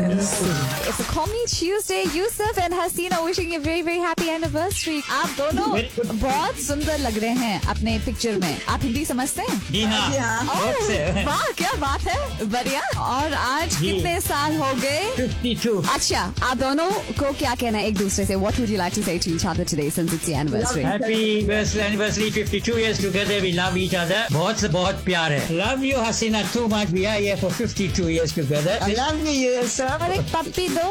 It's a Call Me Tuesday. Yusuf and Hasina wishing you a very, very happy anniversary. आप दोनों बहुत सुंदर लग रहे हैं अपने पिक्चर में. आप हिंदी समझते हैं? जी हाँ. वाह, क्या बात है. बढ़िया. और आज कितने साल हो गए? 52. अच्छा, आप दोनों को क्या कहना है एक दूसरे से? What would you like to say to each other today since it's the anniversary? Happy anniversary, 52 years together. We love each other. बहुत से बहुत प्यार है. Love you, Hasina, too much. We are here for 52 years together. I love you, Yusuf. और एक पप्पी दो.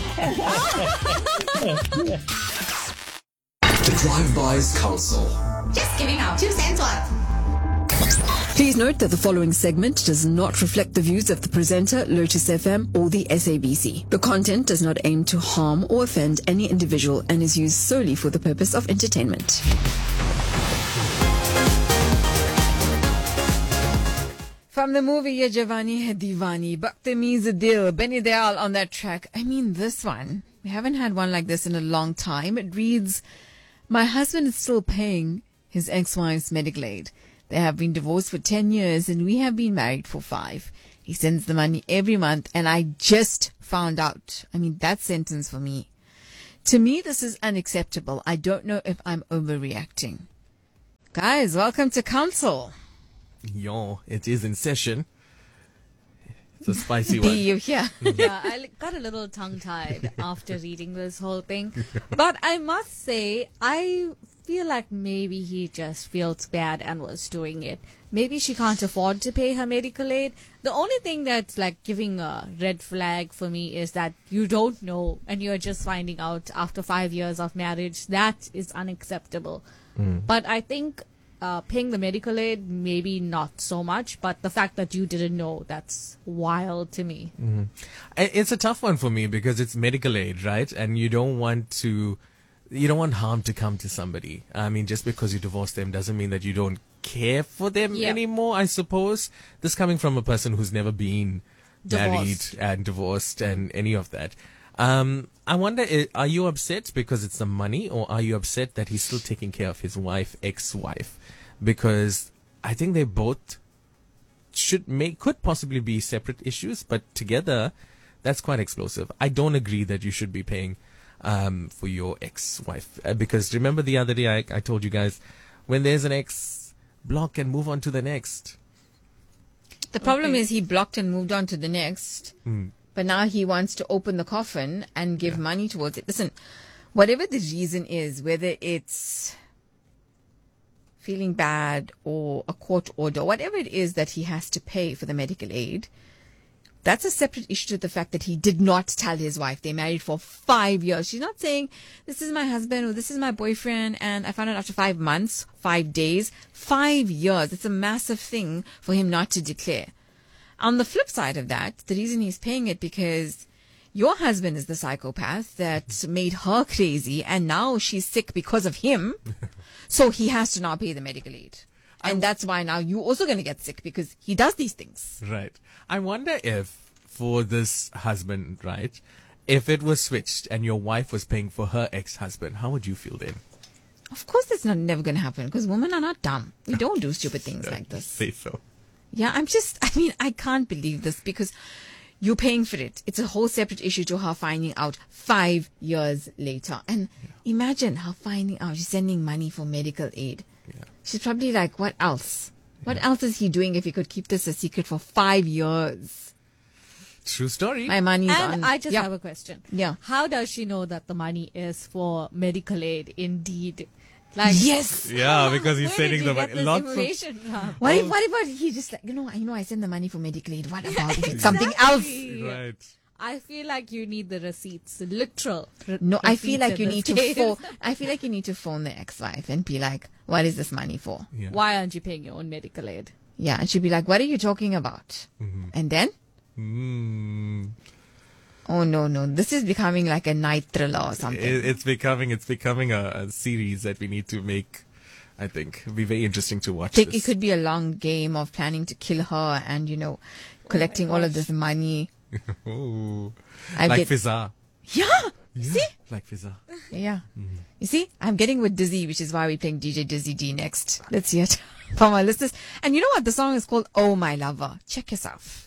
The Drive-Bys Council. Just giving out 2 cents worth. Please note that the following segment does not reflect the views of the presenter, Lotus FM, or the SABC. The content does not aim to harm or offend any individual and is used solely for the purpose of entertainment. From the movie Ye Jawani Hai Deewani, Baktamiz Dil, Benny Dayal on that track. I mean, this one, we haven't had one like this in a long time. It reads, my husband is still paying his ex-wife's medical aid. They have been divorced for 10 years and we have been married for 5. He sends the money every month and I just found out. I mean, that sentence for me. To me, this is unacceptable. I don't know if I'm overreacting. Guys, welcome to council. Yo, it is in session. It's a spicy Be one. you here? Yeah, I got a little tongue-tied after reading this whole thing. But I must say, I feel like maybe he just feels bad and was doing it. Maybe she can't afford to pay her medical aid. The only thing that's like giving a red flag for me is that you don't know and you're just finding out after 5 years of marriage. That is unacceptable. But I think paying the medical aid, maybe not so much, but the fact that you didn't know, that's wild to me. It's a tough one for me because it's medical aid, right? And you don't want harm to come to somebody. I mean, just because you divorce them doesn't mean that you don't care for them anymore, I suppose. This coming from a person who's never been married and divorced and any of that. I wonder, are you upset because it's the money, or are you upset that he's still taking care of his ex-wife? Because I think they both could possibly be separate issues, but together, that's quite explosive. I don't agree that you should be paying for your ex-wife. Because remember the other day I told you guys, when there's an ex, block and move on to the next. The problem is he blocked and moved on to the next. But now he wants to open the coffin and give money towards it. Listen, whatever the reason is, whether it's feeling bad or a court order, whatever it is that he has to pay for the medical aid, that's a separate issue to the fact that he did not tell his wife. They married for 5 years. She's not saying, this is my husband or this is my boyfriend and I found out after 5 months, 5 days, 5 years. It's a massive thing for him not to declare. On the flip side of that, the reason he's paying it because your husband is the psychopath that made her crazy and now she's sick because of him. So he has to now pay the medical aid. And that's why now you're also going to get sick because he does these things. Right. I wonder if for this husband, right, if it was switched and your wife was paying for her ex-husband, how would you feel then? Of course it's never going to happen because women are not dumb. We don't do stupid things like this. Say so. Yeah, I can't believe this because you're paying for it. It's a whole separate issue to her finding out 5 years later. And imagine her finding out she's sending money for medical aid. Yeah. She's probably like, what else? What else is he doing if he could keep this a secret for 5 years? True story. My money's on. And I just have a question. Yeah. How does she know that the money is for medical aid indeed? Like, Yes. Yeah, because he's where did sending you the get this lots of. information from? What about he just like, I send the money for medical aid. What about if it's something else? Right. I feel like you need the receipts, literal. No, I feel receipts like you in need this to case. phone. I feel like you need to phone the ex-wife and be like, "What is this money for?" Yeah. Why aren't you paying your own medical aid? Yeah, and she'd be like, "What are you talking about?" And then, oh no, this is becoming like a night thriller or something. It's becoming a series that we need to make. I think it'll be very interesting to watch. It This. could be a long game of planning to kill her and collecting all of this money. Oh, I like get- Fizza. Yeah. See? Like Fizza. Yeah. You see, I'm getting with Dizzy, which is why we're playing DJ Dizzy D next. Let's hear it from our listeners. And you know what? The song is called Oh My Lover. Check yourself.